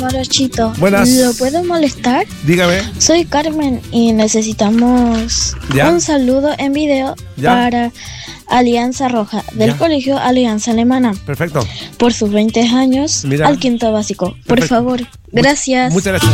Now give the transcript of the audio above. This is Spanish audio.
Morochito. Buenas. ¿Lo puedo molestar? Dígame. Soy Carmen y necesitamos ¿Ya? un saludo en video ¿Ya? para Alianza Roja del ¿Ya? Colegio Alianza Alemana Perfecto. por sus 20 años Mira. al quinto básico. Por Perfecto. favor, gracias. Muchas gracias.